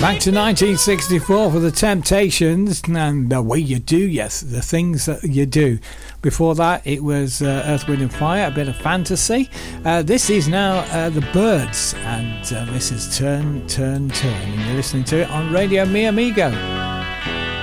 Back to 1964 for the Temptations and The Way You Do, yes, the things that you do. Before that, it was Earth, Wind and Fire, a bit of fantasy. This is now The Byrds, and this is Turn, Turn, Turn, and you're listening to it on Radio Mi Amigo.